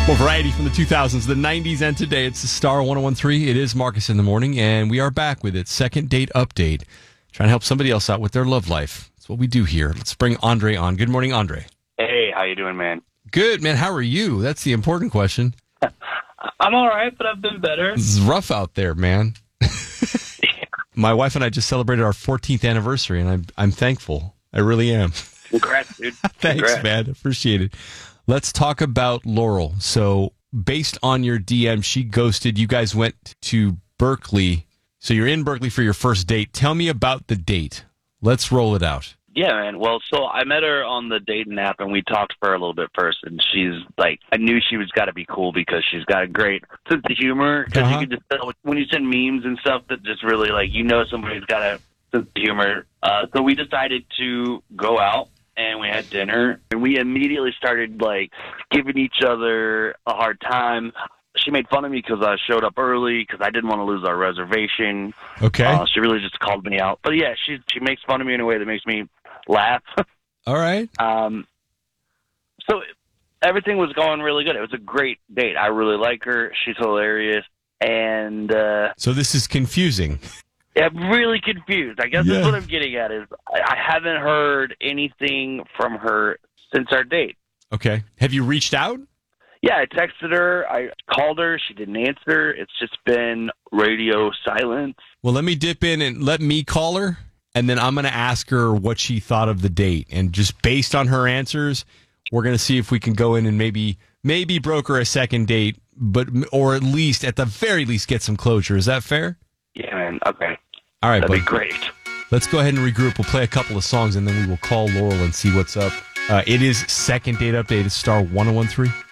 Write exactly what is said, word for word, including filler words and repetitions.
More variety from the two thousands, the nineties, and today. It's the Star one oh one three. It is Marcus in the morning, and we are back with its second date update. Trying to help somebody else out with their love life. That's what we do here. Let's bring Andre on. Good morning, Andre. Hey, how you doing, man? Good, man. How are you? That's the important question. I'm all right, but I've been better. It's rough out there, man. My wife and I just celebrated our fourteenth anniversary, and I'm I'm thankful. I really am. Congrats, dude. Thanks, Congrats. man. Appreciate it. Let's talk about Laurel. So, based on your D M, she ghosted. You guys went to Berkeley. So, you're in Berkeley for your first date. Tell me about the date. Let's roll it out. Yeah, man. Well, so I met her on the dating app, and we talked for a little bit first. And she's like, I knew she was got to be cool because she's got a great sense of humor. Because Uh-huh. you can just tell when you send memes and stuff that just really like you know somebody's got a sense of humor. Uh, so we decided to go out. And we had dinner, and we immediately started, like, giving each other a hard time. She made fun of me because I showed up early because I didn't want to lose our reservation. Okay. Uh, she really just called me out. But, yeah, she she makes fun of me in a way that makes me laugh. All right. um, so everything was going really good. It was a great date. I really like her. She's hilarious. And uh, So, this is confusing. I'm really confused. I guess Yeah. that's what I'm getting at is I, I haven't heard anything from her since our date. Okay. Have you reached out? Yeah, I texted her. I called her. She didn't answer. It's just been radio silence. Well, let me dip in and let me call her, and then I'm going to ask her what she thought of the date. And just based on her answers, we're going to see if we can go in and maybe maybe broker a second date, but or at least, at the very least, get some closure. Is that fair? Yeah, man. Okay. All right, That'd bud. be great. Let's go ahead and regroup. We'll play a couple of songs, and then we will call Laurel and see what's up. Uh, it is second date update. It's Star one oh one three.